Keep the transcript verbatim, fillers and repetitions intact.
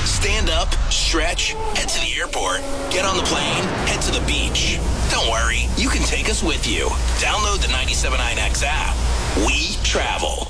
Stand up, stretch, head to the airport, get on the plane, head to the beach. Don't worry, you can take us with you. Download the ninety-seven point nine X app. We travel.